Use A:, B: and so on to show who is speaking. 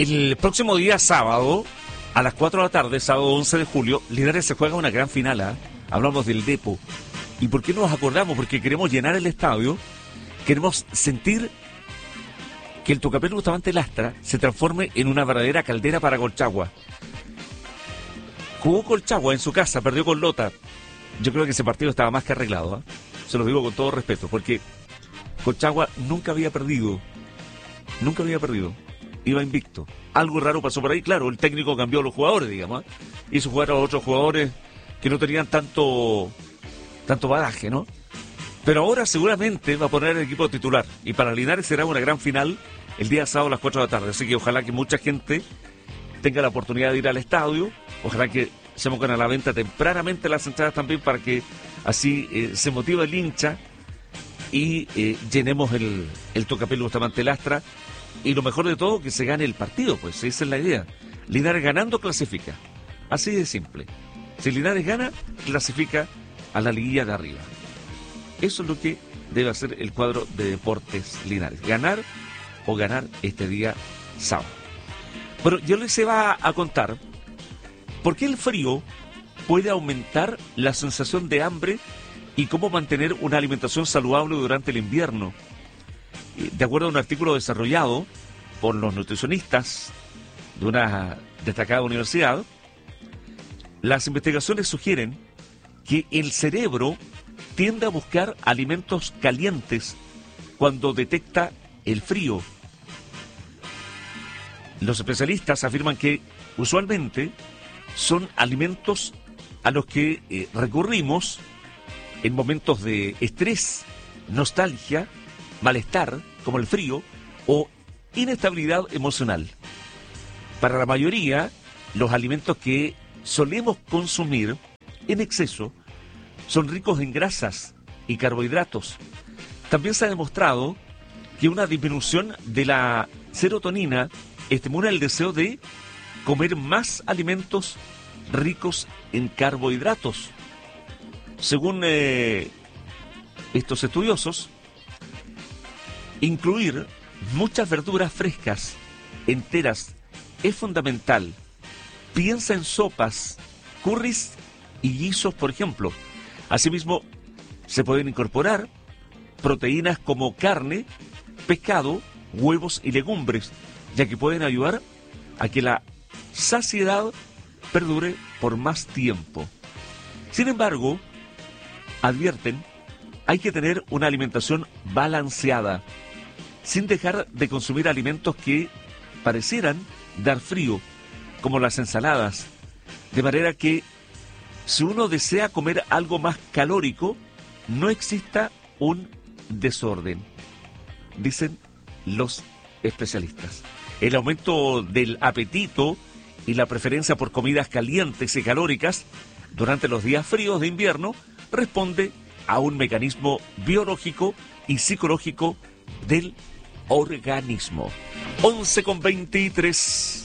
A: El próximo día sábado, a las 4 de la tarde, sábado 11 de julio, Linares se juega una gran final, ¿eh? Hablamos del Depo. ¿Y por qué nos acordamos? Porque queremos llenar el estadio, queremos sentir que el Tucapel Bustamante Lastra se transforme en una verdadera caldera para Colchagua. Jugó Colchagua en su casa, perdió con Lota. Yo creo que ese partido estaba más que arreglado, ¿eh? Se lo digo con todo respeto, porque Colchagua nunca había perdido. Iba invicto. Algo raro pasó por ahí, claro, el técnico cambió a los jugadores, digamos, ¿eh? Hizo jugar a otros jugadores que no tenían tanto bagaje, ¿no? Pero ahora seguramente va a poner el equipo titular. Y para Linares será una gran final el día sábado a las 4 de la tarde. Así que ojalá que mucha gente tenga la oportunidad de ir al estadio. Ojalá que se pongan a la venta tempranamente las entradas también para que así se motive el hincha y llenemos el Tucapel Bustamante Lastra. Y lo mejor de todo, que se gane el partido, pues esa es la idea. Linares ganando clasifica. Así de simple. Si Linares gana, clasifica a la liguilla de arriba. Eso es lo que debe hacer el cuadro de Deportes Linares. Ganar o ganar este día sábado. Bueno, yo les iba a contar por qué el frío puede aumentar la sensación de hambre y cómo mantener una alimentación saludable durante el invierno. De acuerdo a un artículo desarrollado por los nutricionistas de una destacada universidad, las investigaciones sugieren que el cerebro tiende a buscar alimentos calientes cuando detecta el frío. Los especialistas afirman que usualmente son alimentos a los que recurrimos en momentos de estrés, nostalgia, malestar, como el frío, o inestabilidad emocional. Para la mayoría, los alimentos que solemos consumir en exceso son ricos en grasas y carbohidratos. También se ha demostrado que una disminución de la serotonina estimula el deseo de comer más alimentos ricos en carbohidratos. Según estos estudiosos, incluir muchas verduras frescas, enteras, es fundamental. Piensa en sopas, curries y guisos, por ejemplo. Asimismo, se pueden incorporar proteínas como carne, pescado, huevos y legumbres, ya que pueden ayudar a que la saciedad perdure por más tiempo. Sin embargo, advierten, hay que tener una alimentación balanceada, sin dejar de consumir alimentos que parecieran dar frío, como las ensaladas, de manera que si uno desea comer algo más calórico, no exista un desorden, dicen los especialistas. El aumento del apetito y la preferencia por comidas calientes y calóricas durante los días fríos de invierno responde a un mecanismo biológico y psicológico del organismo. 11:23.